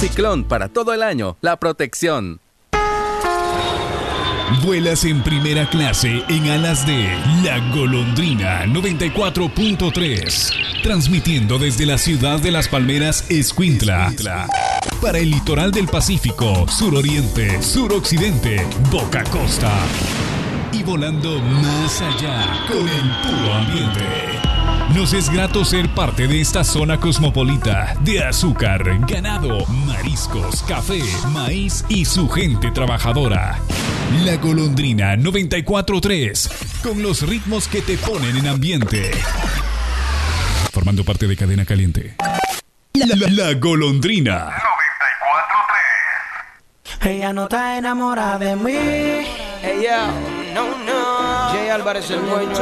Ciclón para todo el año, la protección. Vuelas en primera clase en alas de La Golondrina 94.3, transmitiendo desde la ciudad de Las Palmeras, Escuintla, para el litoral del Pacífico, suroriente, suroccidente, Boca Costa, y volando más allá con el puro ambiente. Nos es grato ser parte de esta zona cosmopolita de azúcar, ganado, mariscos, café, maíz y su gente trabajadora. La Golondrina 94.3, con los ritmos que te ponen en ambiente. Formando parte de Cadena Caliente. La Golondrina 94.3. Ella no está enamorada de mí. Hey, yo. No. Jay Álvarez, el dueño.